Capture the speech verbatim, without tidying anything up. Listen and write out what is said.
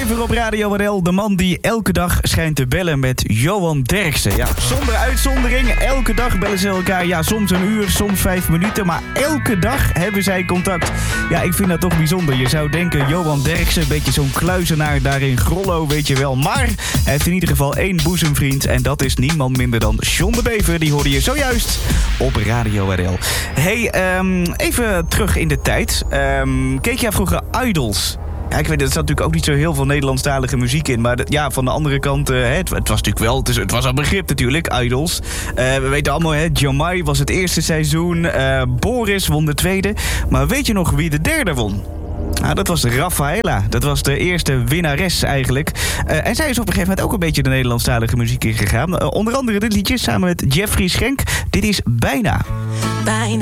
Bever op Radio R L. De man die elke dag schijnt te bellen met Johan Derksen. Ja, zonder uitzondering. Elke dag bellen ze elkaar. Ja, soms een uur, soms vijf minuten. Maar elke dag hebben zij contact. Ja, ik vind dat toch bijzonder. Je zou denken, Johan Derksen, een beetje zo'n kluizenaar daar in Grollo, weet je wel. Maar hij heeft in ieder geval één boezemvriend. En dat is niemand minder dan John de Bever. Die hoorde je zojuist op Radio R L. Hey, um, even terug in de tijd. Um, keek jij vroeger Idols? Ja, ik weet, er zat natuurlijk ook niet zo heel veel Nederlandstalige muziek in. Maar de, ja, van de andere kant, uh, het, het was natuurlijk wel, het, is, het was een begrip natuurlijk, Idols. Uh, we weten allemaal, hè, Jamai was het eerste seizoen. Uh, Boris won de tweede. Maar weet je nog wie de derde won? Nou, dat was Rafaela. Dat was de eerste winnares eigenlijk. Uh, en zij is op een gegeven moment ook een beetje de Nederlandstalige muziek ingegaan. Uh, onder andere dit liedje samen met Jeffrey Schenk. Dit is Bijna. Bijna.